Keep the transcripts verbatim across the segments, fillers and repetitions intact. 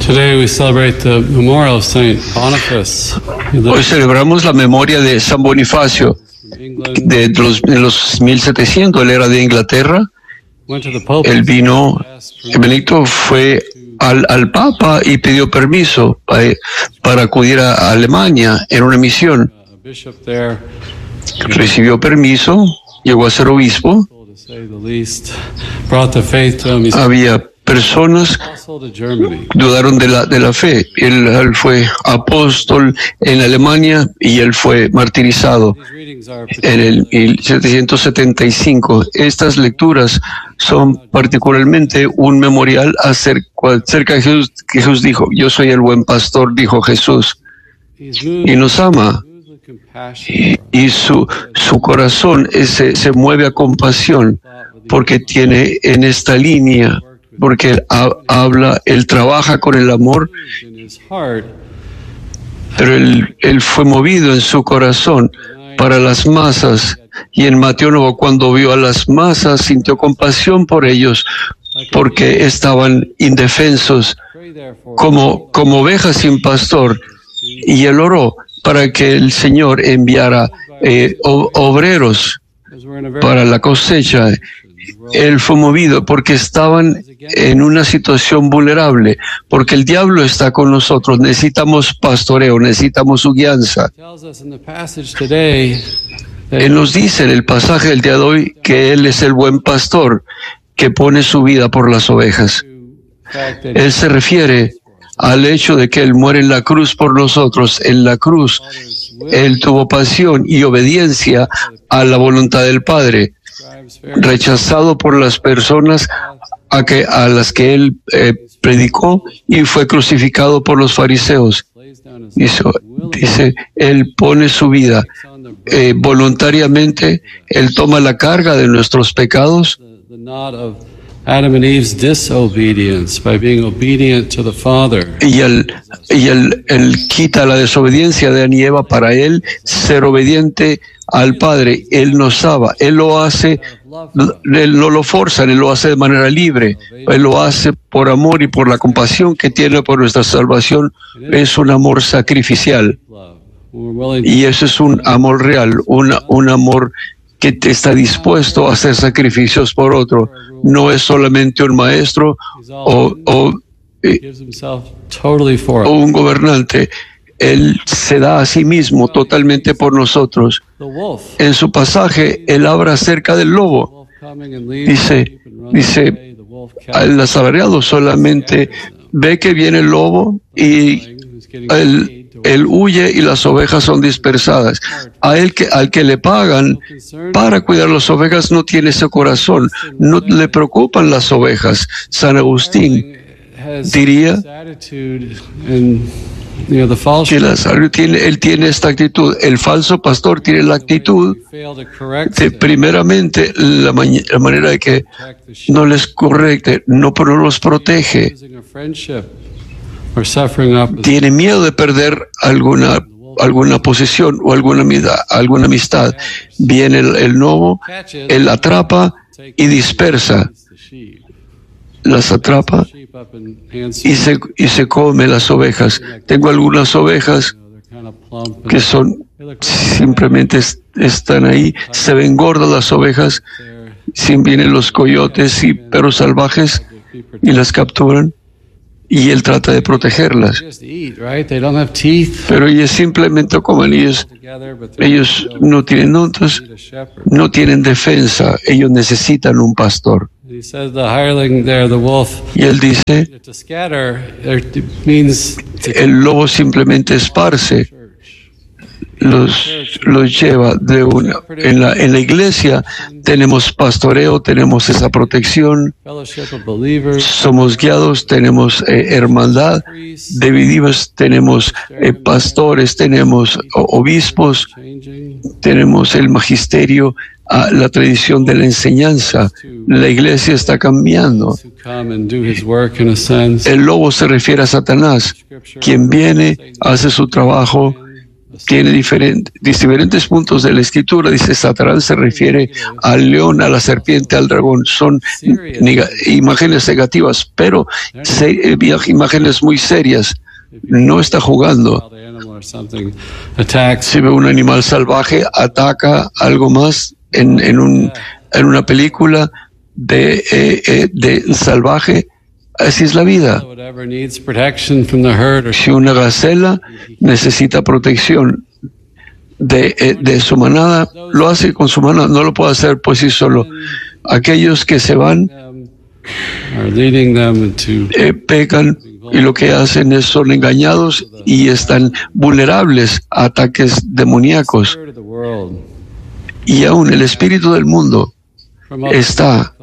Today we celebrate the memorial of Saint Boniface. Hoy celebramos la memoria de San Bonifacio. De los, de los mil setecientos, él era de Inglaterra. Él vino, Benedicto fue al, al Papa y pidió permiso para, para acudir a Alemania en una misión. Recibió permiso, llegó a ser obispo. Había personas dudaron de la de la fe. Él, él fue apóstol en Alemania y él fue martirizado en el mil setecientos setenta y cinco. Estas lecturas son particularmente un memorial acerca, acerca de Jesús. Jesús dijo: yo soy el buen pastor, dijo Jesús, y nos ama. Y, y su, su corazón ese, se mueve a compasión porque tiene en esta línea, porque él ha, habla, él trabaja con el amor, pero él, él fue movido en su corazón para las masas. Y en Mateo nueve, cuando vio a las masas, sintió compasión por ellos, porque estaban indefensos, como, como ovejas sin pastor. Y él oró para que el Señor enviara eh, obreros para la cosecha. Él fue movido porque estaban en una situación vulnerable, porque el diablo está con nosotros. Necesitamos pastoreo, necesitamos su guianza. Él nos dice en el pasaje del día de hoy que Él es el buen pastor que pone su vida por las ovejas. Él se refiere al hecho de que Él muere en la cruz por nosotros. En la cruz Él tuvo pasión y obediencia a la voluntad del Padre, rechazado por las personas a, que, a las que Él eh, predicó, y fue crucificado por los fariseos. Dice, dice Él pone su vida eh, voluntariamente. Él toma la carga de nuestros pecados. Adam and Eve's disobedience by being obedient to the Father. Y él, y él, él quita la desobediencia de Adán y Eva para él ser obediente al Padre. Él nos ama, Él lo hace, Él no lo forza, Él lo hace de manera libre. Él lo hace por amor y por la compasión que tiene por nuestra salvación. Es un amor sacrificial. Y eso es un amor real, un, un amor que está dispuesto a hacer sacrificios por otro. No es solamente un maestro o, o, eh, o un gobernante. Él se da a sí mismo totalmente por nosotros. En su pasaje, él habla acerca del lobo. Dice, dice, el asalariado solamente ve que viene el lobo y él Él huye y las ovejas son dispersadas. A él que, al que le pagan para cuidar las ovejas no tiene ese corazón, no le preocupan las ovejas. San Agustín diría que la, tiene, él tiene esta actitud. El falso pastor tiene la actitud de, primeramente, la, la manera de que no les correcte, no, pero no los protege. Tiene miedo de perder alguna alguna posesión o alguna amistad. Alguna amistad. Viene el, el lobo, él atrapa y dispersa. Las atrapa y se, y se come las ovejas. Tengo algunas ovejas que son simplemente están ahí, se ven gordas las ovejas, sin vienen los coyotes y perros salvajes y las capturan. Y él trata de protegerlas. Pero ellos simplemente comen. Ellos, ellos no tienen dientes, no tienen defensa. Ellos necesitan un pastor. Y él dice, el lobo simplemente esparce, los, los lleva de una. En la, en la iglesia tenemos pastoreo, tenemos esa protección, somos guiados, tenemos eh, hermandad de believers, tenemos eh, pastores, tenemos obispos, tenemos el magisterio, ah, la tradición de la enseñanza. La iglesia está cambiando. El lobo se refiere a Satanás, quien viene, hace su trabajo tiene diferente, diferentes puntos de la escritura. Dice, Satanás se refiere al león, a la serpiente, al dragón. Son neg- imágenes negativas, pero se, imágenes muy serias. No está jugando. Si ve un animal salvaje, ataca algo más en, en, un, en una película de, eh, eh, de salvaje. Así es la vida. Si una gacela necesita protección de, eh, de su manada, lo hace con su manada, no lo puede hacer por sí solo. Aquellos que se van eh, pecan y lo que hacen es son engañados y están vulnerables a ataques demoníacos. Y aún el espíritu del mundo está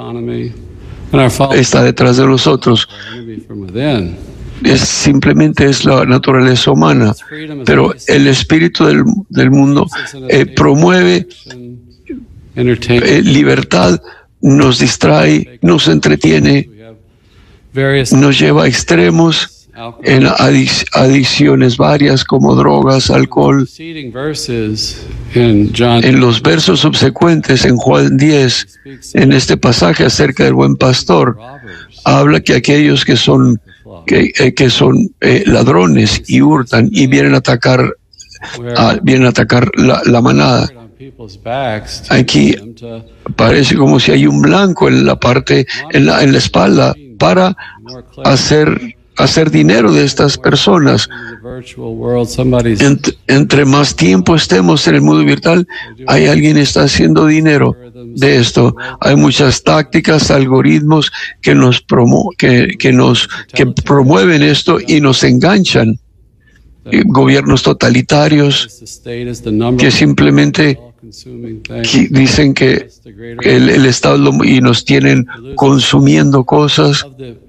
está detrás de nosotros. Es, simplemente es la naturaleza humana, pero el espíritu del, del mundo eh, promueve eh, libertad, nos distrae, nos entretiene, nos lleva a extremos en adic- adicciones varias como drogas, alcohol. En los versos subsecuentes, en Juan diez, en este pasaje acerca del buen pastor, habla que aquellos que son, que, eh, que son eh, ladrones y hurtan y vienen a atacar, a, vienen a atacar la, la manada. Aquí parece como si hay un blanco en la parte, en la, en la espalda, para hacer hacer dinero de estas personas. Ent, entre más tiempo estemos en el mundo virtual, hay alguien que está haciendo dinero de esto. Hay muchas tácticas, algoritmos que nos promu que, que nos que promueven esto y nos enganchan. Eh, gobiernos totalitarios que simplemente que dicen que el, el Estado y nos tienen consumiendo cosas.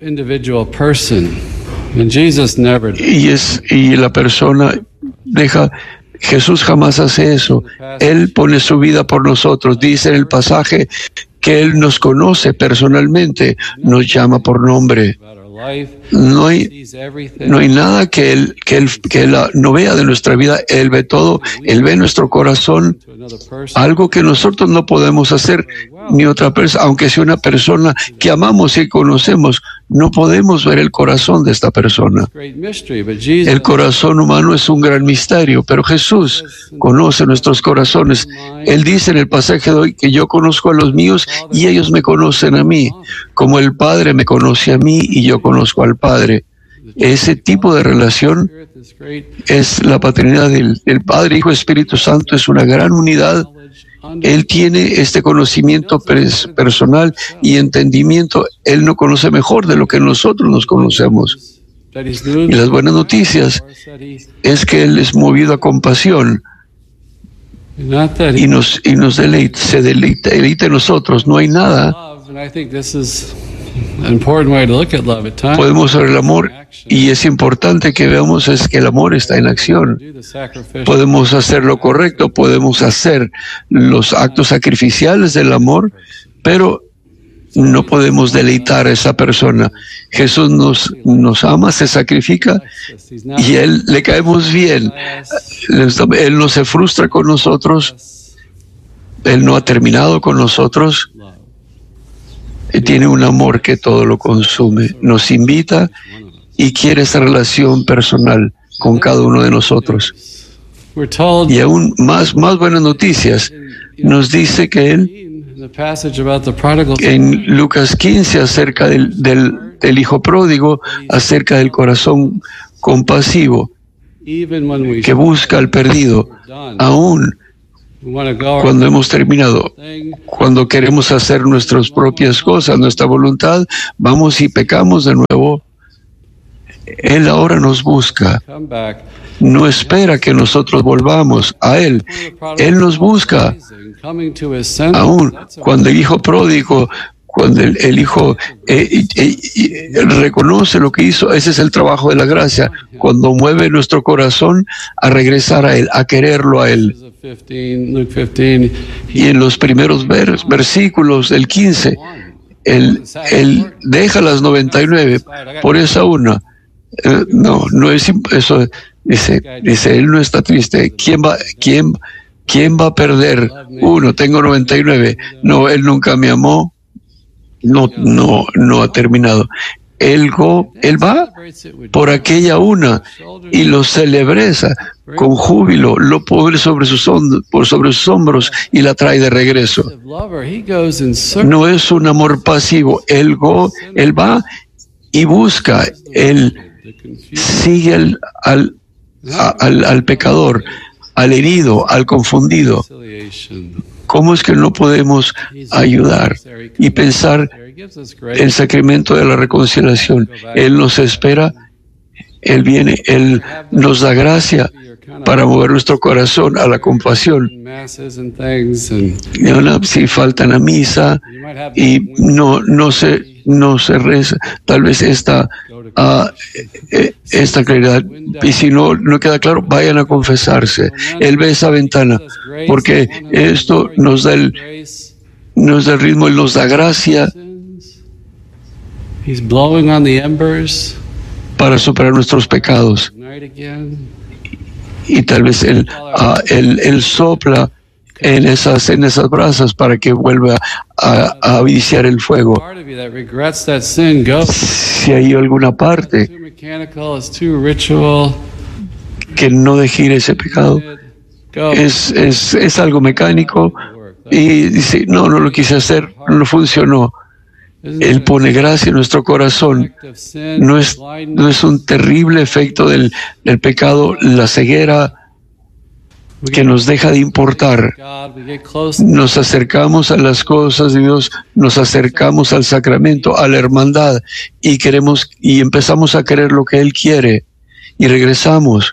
Y es y la persona deja. Jesús jamás hace eso. Él pone su vida por nosotros. Dice en el pasaje que Él nos conoce personalmente, nos llama por nombre. No hay, no hay nada que él, que, él, que él no vea de nuestra vida. Él ve todo. Él ve nuestro corazón, algo que nosotros no podemos hacer ni otra persona, aunque sea una persona que amamos y conocemos. No podemos ver el corazón de esta persona. El corazón humano es un gran misterio, pero Jesús conoce nuestros corazones. Él dice en el pasaje de hoy que yo conozco a los míos y ellos me conocen a mí, como el Padre me conoce a mí y yo conozco al Padre. Ese tipo de relación es la paternidad del, del Padre, Hijo, Espíritu Santo, es una gran unidad. Él tiene este conocimiento pers- personal y entendimiento. Él nos conoce mejor de lo que nosotros nos conocemos. Y las buenas noticias es que Él es movido a compasión y nos, y nos deleita, se deleita, deleita en nosotros. No hay nada. Podemos ver el amor y es importante que veamos es que el amor está en acción. Podemos hacer lo correcto, podemos hacer los actos sacrificiales del amor, pero no podemos deleitar a esa persona. Jesús nos, nos ama, se sacrifica y Él le caemos bien. Él no se frustra con nosotros. Él no ha terminado con nosotros. Tiene un amor que todo lo consume. Nos invita y quiere esa relación personal con cada uno de nosotros. Y aún más, más buenas noticias. Nos dice que Él, en Lucas quince, acerca del, del, del hijo pródigo, acerca del corazón compasivo que busca al perdido, aún cuando hemos terminado, cuando queremos hacer nuestras propias cosas, nuestra voluntad, vamos y pecamos de nuevo. Él ahora nos busca. No espera que nosotros volvamos a Él. Él nos busca. Aún cuando el hijo pródigo, cuando el, el hijo eh, eh, eh, reconoce lo que hizo, ese es el trabajo de la gracia. Cuando mueve nuestro corazón a regresar a Él, a quererlo a Él. Y en los primeros vers, versículos del quince, Él, él deja las noventa y nueve por esa una. Eh, no, no es eso. Dice, dice, él no está triste. ¿Quién va, quién, quién va a perder uno? Tengo noventa y nueve. No, él nunca me amó. No, no, no ha terminado. Él, go, él va por aquella una y lo celebra con júbilo, lo pone sobre sus, por sobre sus hombros y la trae de regreso. No es un amor pasivo. Él, go, él va y busca, él sigue al, al, al, al pecador, al herido, al confundido. ¿Cómo es que no podemos ayudar y pensar el sacramento de la reconciliación? Él nos espera, Él viene, Él nos da gracia para mover nuestro corazón a la compasión. Si faltan a misa y no, no, se, no se reza, tal vez esta, uh, esta claridad, y si no, no queda claro, vayan a confesarse. Él ve esa ventana, porque esto nos da el, nos da el ritmo, Él nos da gracia para superar nuestros pecados. Y tal vez Él, uh, él, él sopla en esas, en esas brasas para que vuelva a, a viciar el fuego. Si hay alguna parte que no deje ir ese pecado, es, es, es algo mecánico y dice, no, no lo quise hacer, no funcionó. Él pone gracia en nuestro corazón. No es, no es un terrible efecto del, del pecado, la ceguera que nos deja de importar. Nos acercamos a las cosas de Dios, nos acercamos al sacramento, a la hermandad, y queremos y empezamos a querer lo que Él quiere y regresamos.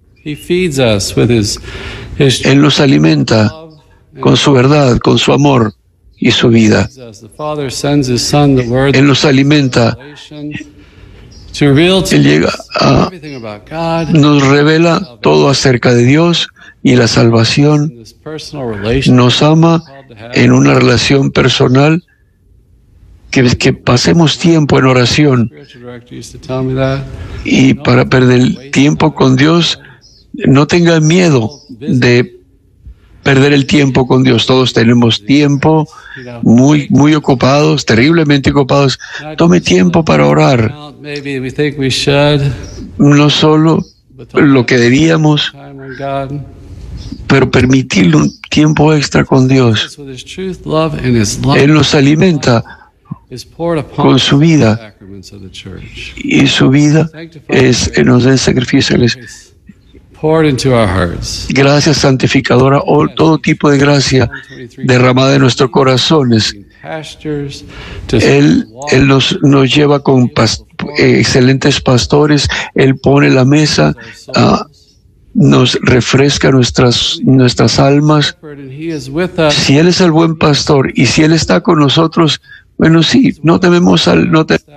Él nos alimenta con su verdad, con su amor y su vida. Él nos alimenta. Él llega a, nos revela todo acerca de Dios y la salvación. Nos ama en una relación personal, que, que pasemos tiempo en oración. Y para perder el tiempo con Dios, no tengan miedo de perder el tiempo con Dios. Todos tenemos tiempo, muy, muy ocupados, terriblemente ocupados. Tome tiempo para orar. No solo lo que debíamos, pero permitirle un tiempo extra con Dios. Él nos alimenta con su vida, y su vida es, nos da sacrificios. Gracia santificadora, o todo tipo de gracia derramada en nuestros corazones. Él, él nos, nos lleva con past eh, excelentes pastores. Él pone la mesa, uh, nos refresca nuestras, nuestras almas. Si Él es el buen pastor y si Él está con nosotros, bueno, sí, no tememos al, no te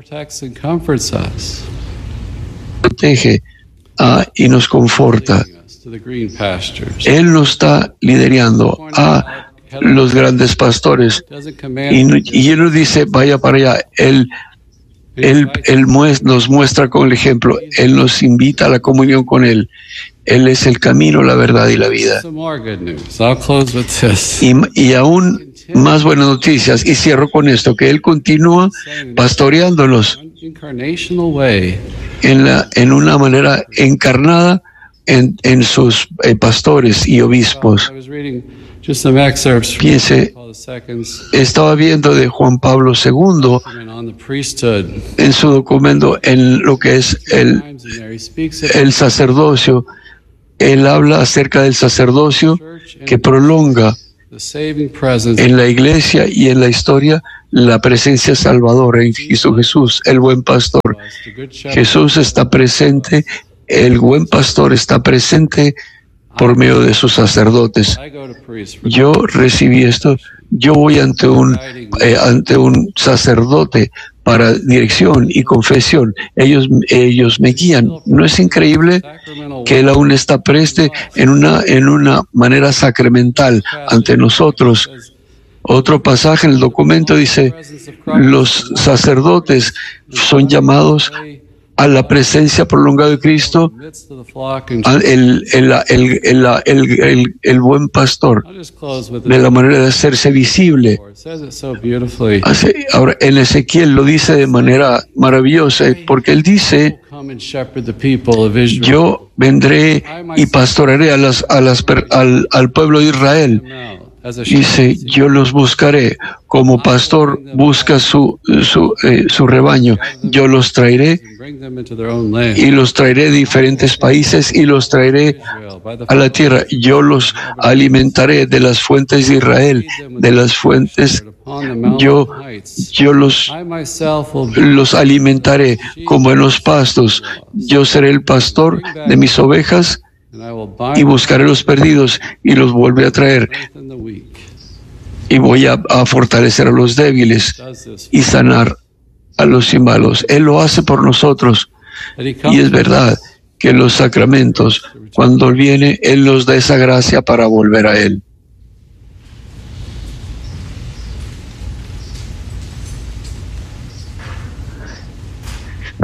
protege. Uh, y nos conforta. Él nos está liderando a los grandes pastores y, y Él nos dice, vaya para allá. Él, él, él nos muestra con el ejemplo. Él nos invita a la comunión con Él. Él es el camino, la verdad y la vida. Y, y aún más buenas noticias, y cierro con esto, que Él continúa pastoreándolos en, la, en una manera encarnada en, en sus eh, pastores y obispos. Piense, estaba viendo de Juan Pablo segundo en su documento en lo que es el, el sacerdocio. Él habla acerca del sacerdocio que prolonga en la iglesia y en la historia la presencia salvadora en Cristo Jesús, el buen pastor. Jesús está presente, el buen pastor está presente por medio de sus sacerdotes. Yo recibí esto, yo voy ante un, eh, ante un sacerdote para dirección y confesión. Ellos, ellos me guían. ¿No es increíble que Él aún está presente en una, en una manera sacramental ante nosotros? Otro pasaje en el documento dice, los sacerdotes son llamados a la presencia prolongada de Cristo, al- el, el, el, el, el, el, el buen pastor, de la manera de hacerse visible. Hace- Ahora, en Ezequiel lo dice de manera maravillosa, porque él dice: yo vendré y pastorearé a las, a las, per- al, al pueblo de Israel. Dice: yo los buscaré como pastor busca su, su, eh, su rebaño. Yo los traeré y los traeré de diferentes países y los traeré a la tierra. Yo los alimentaré de las fuentes de Israel, de las fuentes. Yo, yo los, los alimentaré como en los pastos. Yo seré el pastor de mis ovejas y buscaré los perdidos y los volveré a traer. Y voy a, a fortalecer a los débiles y sanar a los malos. Él lo hace por nosotros. Y es verdad que los sacramentos, cuando Él viene, Él nos da esa gracia para volver a Él.